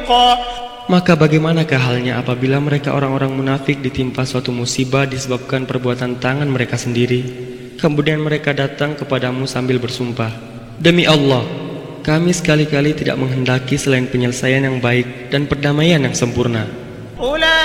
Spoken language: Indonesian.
رزقا. Maka bagaimanakah halnya apabila mereka orang-orang munafik ditimpa suatu musibah disebabkan perbuatan tangan mereka sendiri, kemudian mereka datang kepadamu sambil bersumpah, "Demi Allah, kami sekali-kali tidak menghendaki selain penyelesaian yang baik dan perdamaian yang sempurna."